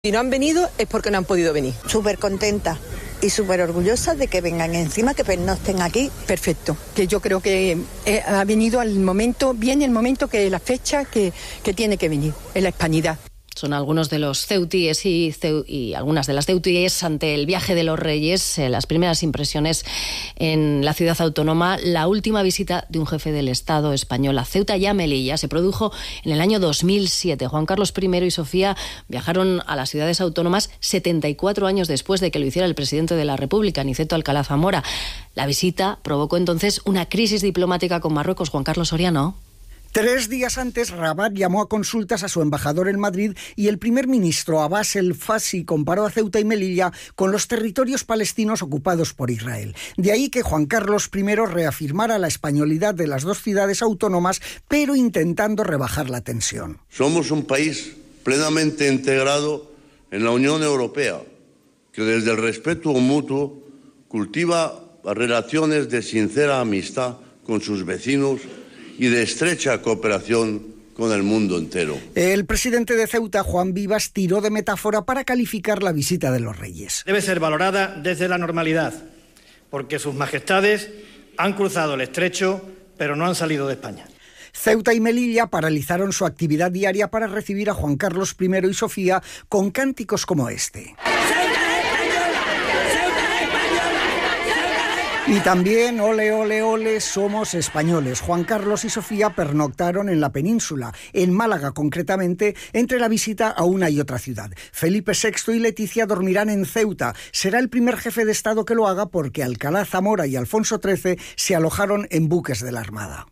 Si no han venido es porque no han podido venir. Súper contenta y súper orgullosa de que vengan encima, que no estén aquí. Perfecto, que yo creo que ha venido al momento, bien el momento, que la fecha que tiene que venir, en la hispanidad. Son algunos de los ceutíes y algunas de las ceutíes ante el viaje de los Reyes, las primeras impresiones en la ciudad autónoma. La última visita de un jefe del Estado español a Ceuta y a Melilla se produjo en el año 2007. Juan Carlos I y Sofía viajaron a las ciudades autónomas 74 años después de que lo hiciera el presidente de la República, Niceto Alcalá Zamora. La visita provocó entonces una crisis diplomática con Marruecos. Juan Carlos Soriano. 3 días antes, Rabat llamó a consultas a su embajador en Madrid y el primer ministro Abbas el-Fassi comparó a Ceuta y Melilla con los territorios palestinos ocupados por Israel. De ahí que Juan Carlos I reafirmara la españolidad de las dos ciudades autónomas, pero intentando rebajar la tensión. Somos un país plenamente integrado en la Unión Europea, que desde el respeto mutuo cultiva relaciones de sincera amistad con sus vecinos y de estrecha cooperación con el mundo entero. El presidente de Ceuta, Juan Vivas, tiró de metáfora para calificar la visita de los Reyes. Debe ser valorada desde la normalidad, porque sus majestades han cruzado el estrecho, pero no han salido de España. Ceuta y Melilla paralizaron su actividad diaria para recibir a Juan Carlos I y Sofía con cánticos como este. Y también, ole, ole, ole, somos españoles. Juan Carlos y Sofía pernoctaron en la península, en Málaga concretamente, entre la visita a una y otra ciudad. Felipe VI y Leticia dormirán en Ceuta. Será el primer jefe de Estado que lo haga porque Alcalá Zamora y Alfonso XIII se alojaron en buques de la Armada.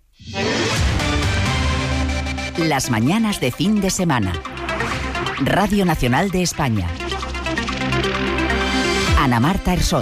Las mañanas de fin de semana. Radio Nacional de España. Ana Marta Ersoch.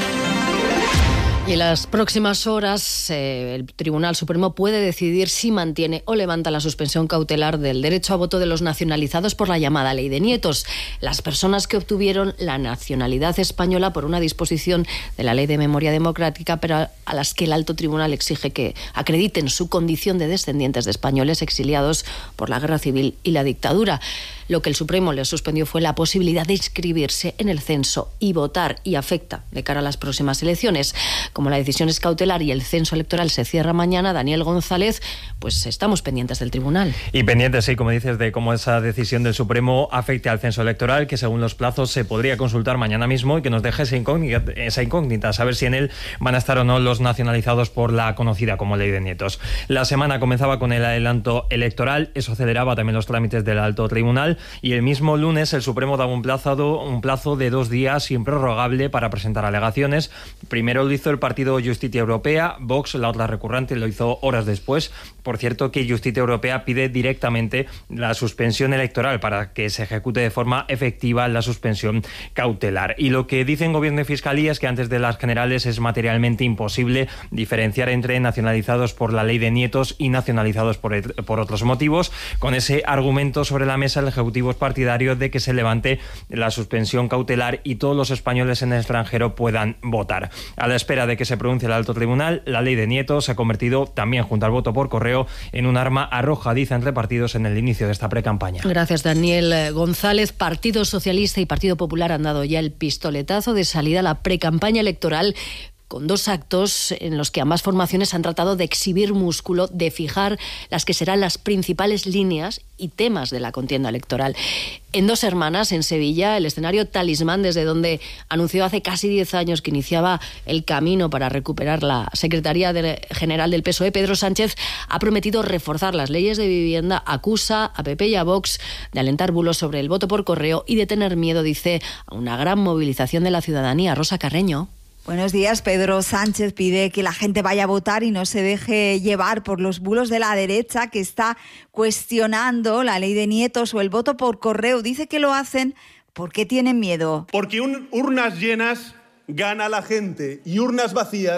Y en las próximas horas el Tribunal Supremo puede decidir si mantiene o levanta la suspensión cautelar del derecho a voto de los nacionalizados por la llamada Ley de Nietos. Las personas que obtuvieron la nacionalidad española por una disposición de la Ley de Memoria Democrática, pero a las que el Alto Tribunal exige que acrediten su condición de descendientes de españoles exiliados por la Guerra Civil y la dictadura. Lo que el Supremo les suspendió fue la posibilidad de inscribirse en el censo y votar, y afecta de cara a las próximas elecciones. Como la decisión es cautelar y el censo electoral se cierra mañana, Daniel González, pues estamos pendientes del tribunal. Y pendientes, sí, como dices, de cómo esa decisión del Supremo afecte al censo electoral, que según los plazos se podría consultar mañana mismo y que nos deje esa incógnita, saber si en él van a estar o no los nacionalizados por la conocida como Ley de Nietos. La semana comenzaba con el adelanto electoral, eso aceleraba también los trámites del Alto Tribunal, y el mismo lunes el Supremo daba un plazo de 2 días improrrogable para presentar alegaciones. Primero lo hizo el partido Justicia Europea, Vox, la otra recurrente, lo hizo horas después. Por cierto, que Justicia Europea pide directamente la suspensión electoral para que se ejecute de forma efectiva la suspensión cautelar. Y lo que dicen Gobierno y Fiscalía es que antes de las generales es materialmente imposible diferenciar entre nacionalizados por la Ley de Nietos y nacionalizados por otros motivos. Con ese argumento sobre la mesa, el Ejecutivo es partidario de que se levante la suspensión cautelar y todos los españoles en el extranjero puedan votar. A la espera de que se pronuncie el Alto Tribunal, la Ley de Nietos se ha convertido, también junto al voto por correo, en un arma arrojadiza entre partidos en el inicio de esta precampaña. Gracias, Daniel González. Partido Socialista y Partido Popular han dado ya el pistoletazo de salida a la precampaña electoral, con 2 actos en los que ambas formaciones han tratado de exhibir músculo, de fijar las que serán las principales líneas y temas de la contienda electoral. En Dos Hermanas, en Sevilla, el escenario talismán desde donde anunció hace casi 10 años que iniciaba el camino para recuperar la Secretaría General del PSOE, Pedro Sánchez ha prometido reforzar las leyes de vivienda, acusa a PP y a Vox de alentar bulos sobre el voto por correo y de tener miedo, dice, a una gran movilización de la ciudadanía. Rosa Carreño. Buenos días. Pedro Sánchez pide que la gente vaya a votar y no se deje llevar por los bulos de la derecha, que está cuestionando la Ley de Nietos o el voto por correo. Dice que lo hacen porque tienen miedo. Porque urnas llenas gana la gente y urnas vacías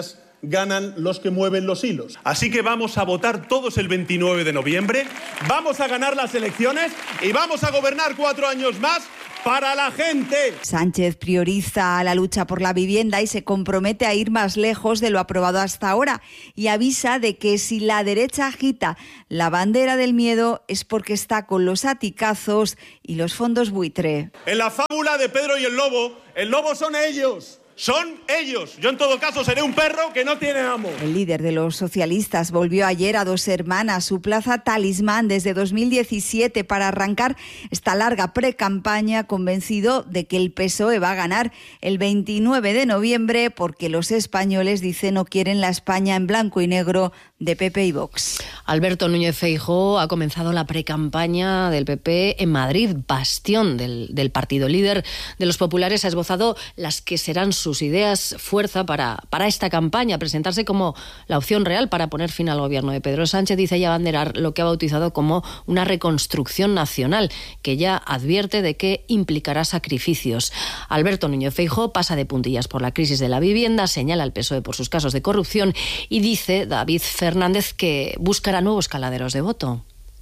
ganan los que mueven los hilos. Así que vamos a votar todos el 29 de noviembre, vamos a ganar las elecciones y vamos a gobernar 4 años más para la gente. Sánchez prioriza la lucha por la vivienda y se compromete a ir más lejos de lo aprobado hasta ahora y avisa de que si la derecha agita la bandera del miedo es porque está con los aticazos y los fondos buitre. En la fábula de Pedro y el lobo son ellos. Son ellos. Yo en todo caso seré un perro que no tiene amo. El líder de los socialistas volvió ayer a Dos Hermanas, su plaza talismán desde 2017, para arrancar esta larga precampaña, convencido de que el PSOE va a ganar el 29 de noviembre porque los españoles, dice, no quieren la España en blanco y negro de PP y Vox. Alberto Núñez Feijóo ha comenzado la precampaña del PP en Madrid, bastión del partido. Líder de los populares ha esbozado las que serán sus ideas fuerza para esta campaña, presentarse como la opción real para poner fin al gobierno de Pedro Sánchez. Dice ya abanderar lo que ha bautizado como una reconstrucción nacional, que ya advierte de que implicará sacrificios. Alberto Núñez Feijóo pasa de puntillas por la crisis de la vivienda, señala al PSOE por sus casos de corrupción y dice David Fernández que buscará nuevos caladeros de voto.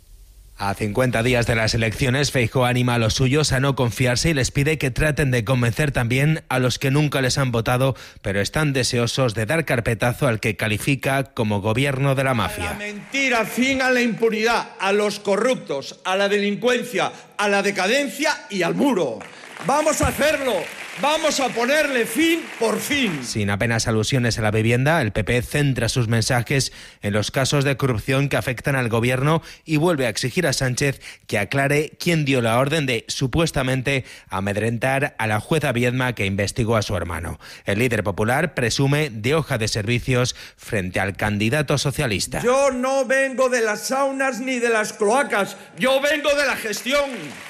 A 50 días de las elecciones, Feijóo anima a los suyos a no confiarse y les pide que traten de convencer también a los que nunca les han votado, pero están deseosos de dar carpetazo al que califica como gobierno de la mafia. A la mentira, fin a la impunidad, a los corruptos, a la delincuencia, a la decadencia y al muro. ¡Vamos a hacerlo! ¡Vamos a ponerle fin por fin! Sin apenas alusiones a la vivienda, el PP centra sus mensajes en los casos de corrupción que afectan al gobierno y vuelve a exigir a Sánchez que aclare quién dio la orden de, supuestamente, amedrentar a la jueza Viedma que investigó a su hermano. El líder popular presume de hoja de servicios frente al candidato socialista. Yo no vengo de las saunas ni de las cloacas, yo vengo de la gestión.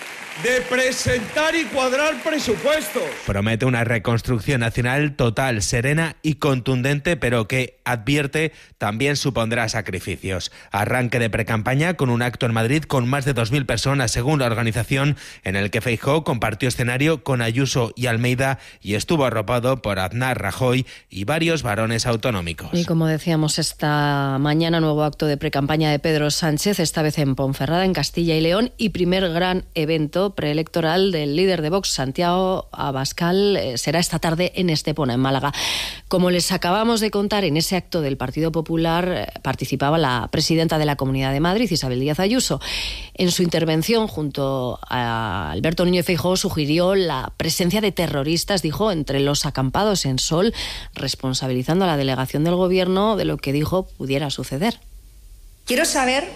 De presentar y cuadrar presupuestos. Promete una reconstrucción nacional total, serena y contundente, pero que, advierte, también supondrá sacrificios. Arranque de precampaña con un acto en Madrid con más de 2.000 personas, según la organización, en el que Feijóo compartió escenario con Ayuso y Almeida y estuvo arropado por Aznar, Rajoy y varios varones autonómicos. Y como decíamos, esta mañana nuevo acto de precampaña de Pedro Sánchez, esta vez en Ponferrada, en Castilla y León, y primer gran evento preelectoral del líder de Vox, Santiago Abascal, será esta tarde en Estepona, en Málaga. Como les acabamos de contar, en ese acto del Partido Popular participaba la presidenta de la Comunidad de Madrid, Isabel Díaz Ayuso. En su intervención, junto a Alberto Núñez Feijóo, sugirió la presencia de terroristas, dijo, entre los acampados en Sol, responsabilizando a la delegación del Gobierno de lo que dijo pudiera suceder. Quiero saber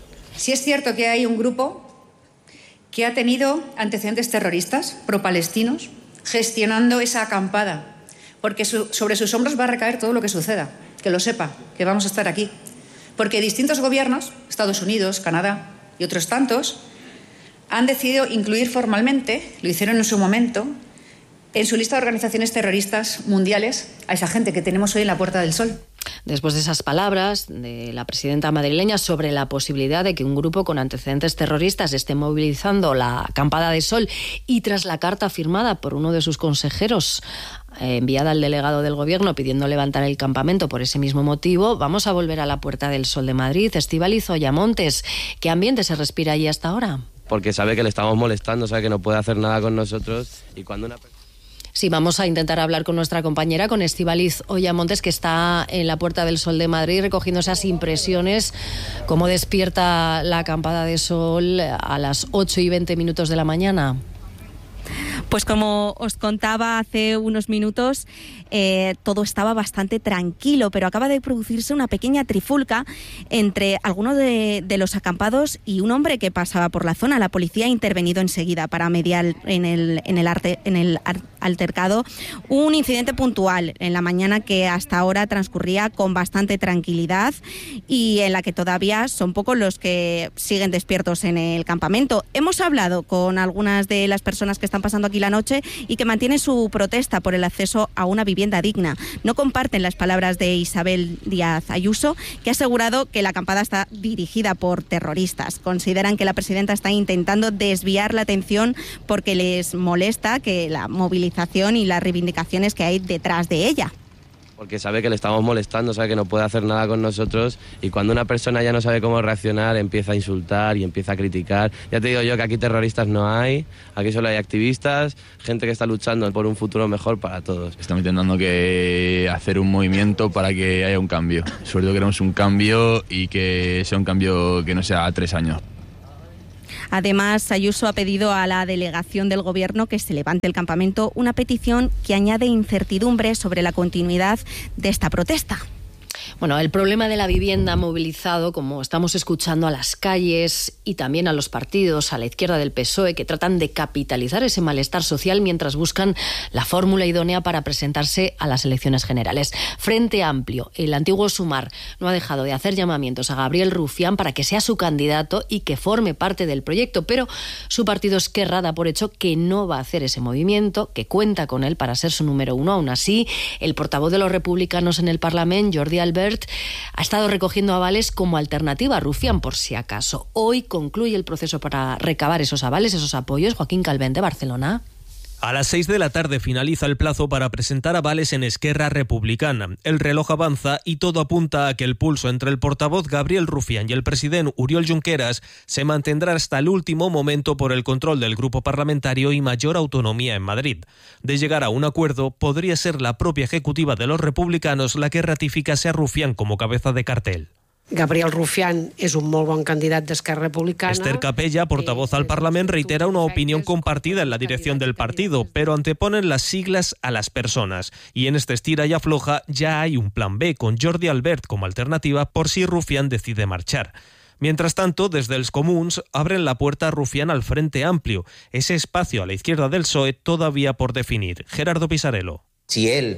si es cierto que hay un grupo que ha tenido antecedentes terroristas pro-palestinos gestionando esa acampada, porque sobre sus hombros va a recaer todo lo que suceda, que lo sepa, que vamos a estar aquí. Porque distintos gobiernos, Estados Unidos, Canadá y otros tantos, han decidido incluir formalmente, lo hicieron en su momento, en su lista de organizaciones terroristas mundiales a esa gente que tenemos hoy en la Puerta del Sol. Después de esas palabras de la presidenta madrileña sobre la posibilidad de que un grupo con antecedentes terroristas esté movilizando la acampada de Sol y tras la carta firmada por uno de sus consejeros enviada al delegado del Gobierno pidiendo levantar el campamento por ese mismo motivo, vamos a volver a la Puerta del Sol de Madrid. Estíbaliz Oyamontes, ¿qué ambiente se respira allí hasta ahora? Porque sabe que le estamos molestando, sabe que no puede hacer nada con nosotros y cuando una persona... Sí, vamos a intentar hablar con nuestra compañera, con Estíbaliz Oyamontes, que está en la Puerta del Sol de Madrid recogiendo esas impresiones, cómo despierta la acampada de Sol a las 8:20 de la mañana. Pues como os contaba hace unos minutos, todo estaba bastante tranquilo, pero acaba de producirse una pequeña trifulca entre algunos de los acampados y un hombre que pasaba por la zona. La policía ha intervenido enseguida para mediar en el altercado. Un incidente puntual en la mañana que hasta ahora transcurría con bastante tranquilidad y en la que todavía son pocos los que siguen despiertos en el campamento. Hemos hablado con algunas de las personas que están pasando aquí la noche y que mantienen su protesta por el acceso a una vivienda digna. No comparten las palabras de Isabel Díaz Ayuso, que ha asegurado que la acampada está dirigida por terroristas. Consideran que la presidenta está intentando desviar la atención porque les molesta que la movilización y las reivindicaciones que hay detrás de ella. Porque sabe que le estamos molestando, sabe que no puede hacer nada con nosotros y cuando una persona ya no sabe cómo reaccionar empieza a insultar y empieza a criticar. Ya te digo yo que aquí terroristas no hay, aquí solo hay activistas, gente que está luchando por un futuro mejor para todos. Estamos intentando hacer un movimiento para que haya un cambio. Sobre todo queremos un cambio y que sea un cambio que no sea a 3 años. Además, Ayuso ha pedido a la delegación del Gobierno que se levante el campamento, una petición que añade incertidumbre sobre la continuidad de esta protesta. Bueno, el problema de la vivienda ha movilizado, como estamos escuchando, a las calles y también a los partidos, a la izquierda del PSOE, que tratan de capitalizar ese malestar social mientras buscan la fórmula idónea para presentarse a las elecciones generales. Frente Amplio, el antiguo Sumar, no ha dejado de hacer llamamientos a Gabriel Rufián para que sea su candidato y que forme parte del proyecto, pero su partido Esquerra da por hecho que no va a hacer ese movimiento, que cuenta con él para ser su número 1. Aún así, el portavoz de los republicanos en el Parlamento, Jordi Albert, ha estado recogiendo avales como alternativa a Rufián por si acaso. Hoy concluye el proceso para recabar esos avales, esos apoyos. Joaquín Calvent, de Barcelona. A las 6 de la tarde finaliza el plazo para presentar avales en Esquerra Republicana. El reloj avanza y todo apunta a que el pulso entre el portavoz Gabriel Rufián y el presidente Oriol Junqueras se mantendrá hasta el último momento por el control del grupo parlamentario y mayor autonomía en Madrid. De llegar a un acuerdo, podría ser la propia ejecutiva de los republicanos la que ratificase a Rufián como cabeza de cartel. Gabriel Rufián és un molt bon candidat d'Esquerra Republicana. Esther Capella, portavoz al Parlamento, reitera una opinión compartida en la dirección del partido, pero anteponen las siglas a las personas. Y en este estira y afloja ya hay un plan B, con Jordi Albert como alternativa por si Rufián decide marchar. Mientras tanto, desde els Comuns abren la puerta a Rufián al Frente Amplio, ese espacio a la izquierda del PSOE todavía por definir. Gerardo Pisarello. Si él,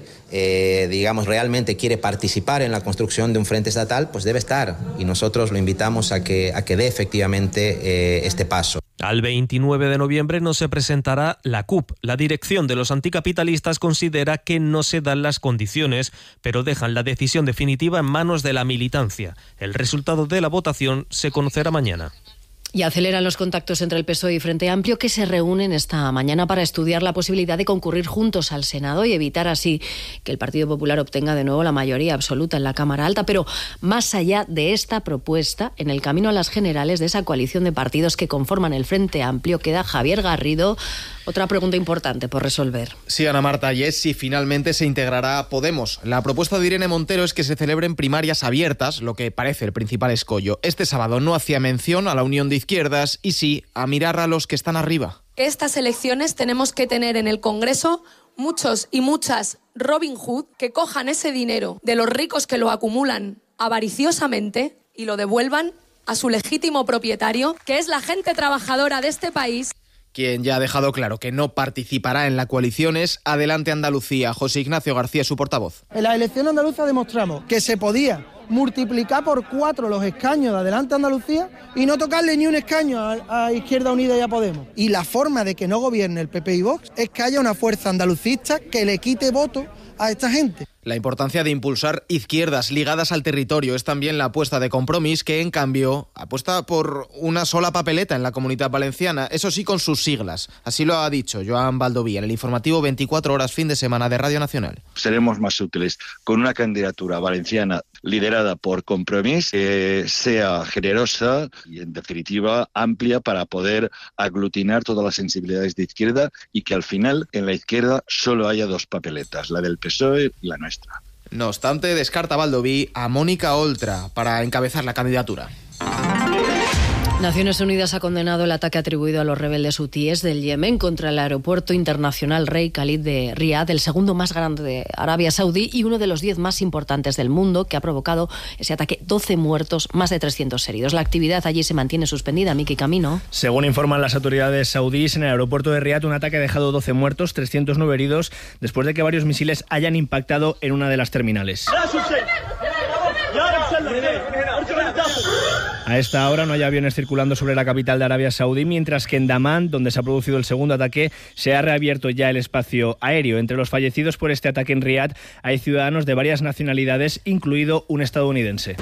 realmente quiere participar en la construcción de un frente estatal, pues debe estar. Y nosotros lo invitamos a que dé efectivamente este paso. Al 29 de noviembre no se presentará la CUP. La dirección de los anticapitalistas considera que no se dan las condiciones, pero dejan la decisión definitiva en manos de la militancia. El resultado de la votación se conocerá mañana. Y aceleran los contactos entre el PSOE y Frente Amplio, que se reúnen esta mañana para estudiar la posibilidad de concurrir juntos al Senado y evitar así que el Partido Popular obtenga de nuevo la mayoría absoluta en la Cámara Alta. Pero más allá de esta propuesta, en el camino a las generales de esa coalición de partidos que conforman el Frente Amplio, queda Javier Garrido. Otra pregunta importante por resolver. Sí, Ana Marta, y es si finalmente se integrará Podemos. La propuesta de Irene Montero es que se celebren primarias abiertas, lo que parece el principal escollo. Este sábado no hacía mención a la unión de izquierdas y sí a mirar a los que están arriba. Estas elecciones tenemos que tener en el Congreso muchos y muchas Robin Hood que cojan ese dinero de los ricos que lo acumulan avariciosamente y lo devuelvan a su legítimo propietario, que es la gente trabajadora de este país. Quien ya ha dejado claro que no participará en la coalición es Adelante Andalucía. José Ignacio García, su portavoz. En la elección andaluza demostramos que se podía multiplicar por 4 los escaños de Adelante Andalucía y no tocarle ni un escaño a Izquierda Unida y a Podemos. Y la forma de que no gobierne el PP y Vox es que haya una fuerza andalucista que le quite voto a esta gente. La importancia de impulsar izquierdas ligadas al territorio es también la apuesta de Compromís, que en cambio apuesta por una sola papeleta en la Comunidad Valenciana, eso sí con sus siglas. Así lo ha dicho Joan Baldoví en el informativo 24 horas fin de semana de Radio Nacional. Seremos más útiles con una candidatura valenciana liderada por Compromís, que sea generosa y en definitiva amplia para poder aglutinar todas las sensibilidades de izquierda y que al final en la izquierda solo haya 2 papeletas, la del PSOE y la nuestra. No obstante, descarta Baldoví a Mónica Oltra para encabezar la candidatura. Naciones Unidas ha condenado el ataque atribuido a los rebeldes hutíes del Yemen contra el aeropuerto internacional Rey Khalid de Riad, el segundo más grande de Arabia Saudí y uno de los 10 más importantes del mundo, que ha provocado ese ataque 12 muertos, más de 300 heridos. La actividad allí se mantiene suspendida. Miki Camino. Según informan las autoridades saudíes, en el aeropuerto de Riad un ataque ha dejado 12 muertos, 309 heridos, después de que varios misiles hayan impactado en una de las terminales. A esta hora no hay aviones circulando sobre la capital de Arabia Saudí, mientras que en Damán, donde se ha producido el segundo ataque, se ha reabierto ya el espacio aéreo. Entre los fallecidos por este ataque en Riad hay ciudadanos de varias nacionalidades, incluido un estadounidense.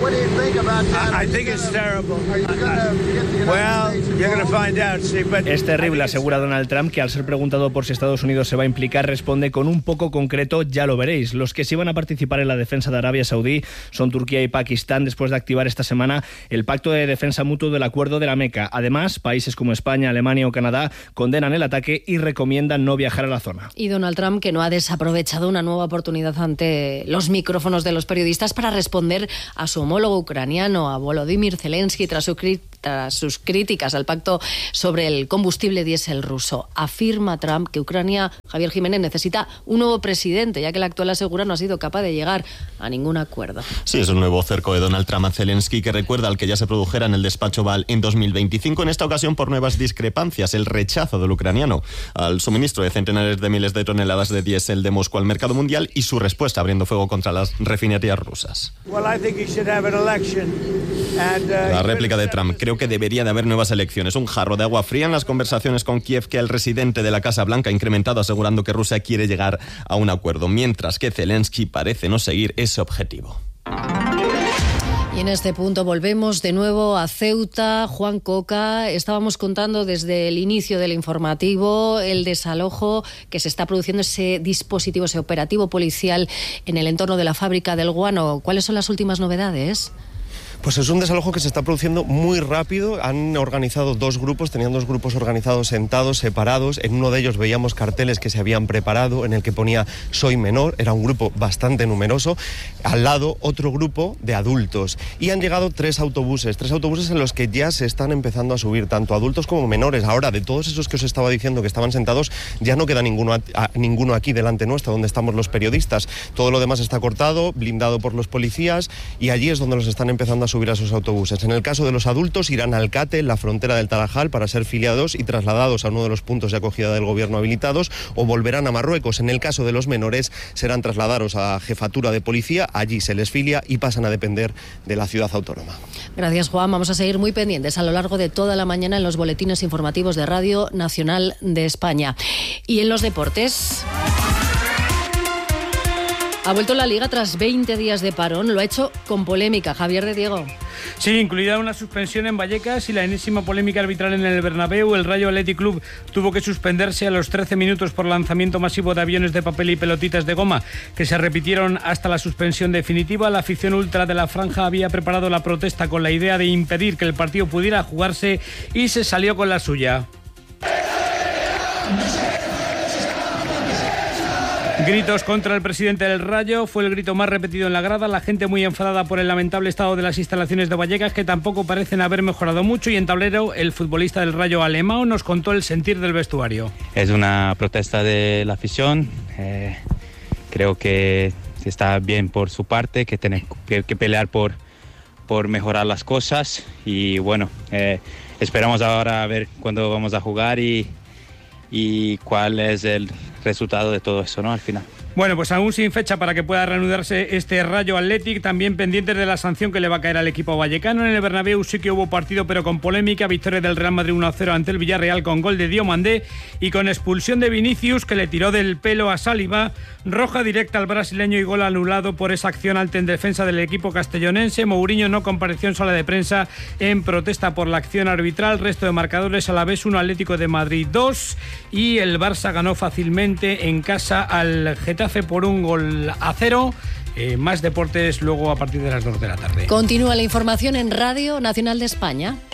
Es terrible, asegura Donald Trump, que al ser preguntado por si Estados Unidos se va a implicar, responde con un poco concreto: ya lo veréis. Los que sí van a participar en la defensa de Arabia Saudí son Turquía y Pakistán, después de activar esta semana el pacto de defensa mutuo del Acuerdo de la Meca. Además, países como España, Alemania o Canadá condenan el ataque y recomiendan no viajar a la zona. Y Donald Trump, que no ha desaprovechado una nueva oportunidad ante los micrófonos de los periodistas para responder a su homólogo ucraniano, a Volodymyr Zelensky, tras sus críticas al pacto sobre el combustible diésel ruso. Afirma Trump que Ucrania, Javier Jiménez, necesita un nuevo presidente, ya que el actual, asegura, no ha sido capaz de llegar a ningún acuerdo. Sí, es un nuevo cerco de Donald Trump a Zelensky, que recuerda al que ya se produjera en el despacho Oval en 2025, en esta ocasión por nuevas discrepancias: el rechazo del ucraniano al suministro de centenares de miles de toneladas de diésel de Moscú al mercado mundial y su respuesta abriendo fuego contra las refinerías rusas. La réplica de Trump: creo que debería de haber nuevas elecciones. Un jarro de agua fría en las conversaciones con Kiev, que el residente de la Casa Blanca ha incrementado, asegurando que Rusia quiere llegar a un acuerdo, mientras que Zelensky parece no seguir ese objetivo. Y en este punto volvemos de nuevo a Ceuta. Juan Coca, estábamos contando desde el inicio del informativo el desalojo que se está produciendo, ese dispositivo, ese operativo policial en el entorno de la fábrica del guano. ¿Cuáles son las últimas novedades? Pues es un desalojo que se está produciendo muy rápido. Han organizado dos grupos, tenían dos grupos organizados sentados, separados. En uno de ellos veíamos carteles que se habían preparado en el que ponía "soy menor", era un grupo bastante numeroso. Al lado otro grupo de adultos. Y han llegado tres autobuses en los que ya se están empezando a subir tanto adultos como menores. Ahora, de todos esos que os estaba diciendo que estaban sentados, ya no queda ninguno aquí delante nuestra, donde estamos los periodistas. Todo lo demás está cortado, blindado por los policías, y allí es donde los están empezando a subir a sus autobuses. En el caso de los adultos, irán a Alcate, en la frontera del Tarajal, para ser filiados y trasladados a uno de los puntos de acogida del gobierno habilitados, o volverán a Marruecos. En el caso de los menores, serán trasladados a Jefatura de Policía, allí se les filia y pasan a depender de la ciudad autónoma. Gracias, Juan. Vamos a seguir muy pendientes a lo largo de toda la mañana en los boletines informativos de Radio Nacional de España. Y en los deportes... Ha vuelto la Liga tras 20 días de parón. Lo ha hecho con polémica. Javier de Diego. Sí, incluida una suspensión en Vallecas y la enésima polémica arbitral en el Bernabéu. El Rayo Athletic Club tuvo que suspenderse a los 13 minutos por lanzamiento masivo de aviones de papel y pelotitas de goma, que se repitieron hasta la suspensión definitiva. La afición ultra de la franja había preparado la protesta con la idea de impedir que el partido pudiera jugarse y se salió con la suya. Gritos contra el presidente del Rayo, fue el grito más repetido en la grada. La gente muy enfadada por el lamentable estado de las instalaciones de Vallecas, que tampoco parecen haber mejorado mucho. Y en tablero, el futbolista del Rayo, Alemão, nos contó el sentir del vestuario. Es una protesta de la afición. Creo que está bien por su parte, que tiene que pelear por mejorar las cosas. Y bueno, esperamos ahora a ver cuándo vamos a jugar y cuál es el resultado de todo eso, ¿no? Al final. Bueno, pues aún sin fecha para que pueda reanudarse este Rayo Athletic, también pendientes de la sanción que le va a caer al equipo vallecano. En el Bernabéu sí que hubo partido, pero con polémica. Victoria del Real Madrid 1-0 ante el Villarreal, con gol de Diomandé y con expulsión de Vinicius, que le tiró del pelo a Saliba. Roja directa al brasileño y gol anulado por esa acción alta en defensa del equipo castellonense. Mourinho no compareció en sala de prensa en protesta por la acción arbitral. Resto de marcadores: Alavés 1, Atlético de Madrid 2, y el Barça ganó fácilmente en casa al Getafe por 1-0. Más deportes luego a partir de las 2 de la tarde. Continúa la información en Radio Nacional de España.